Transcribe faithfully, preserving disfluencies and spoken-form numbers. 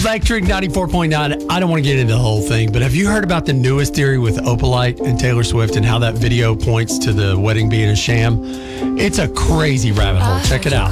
Electric ninety-four point nine. I don't want to get into the whole thing, but have you heard about the newest theory with Opalite and Taylor Swift and how that video points to the wedding being a sham? It's a crazy rabbit hole. Check it out.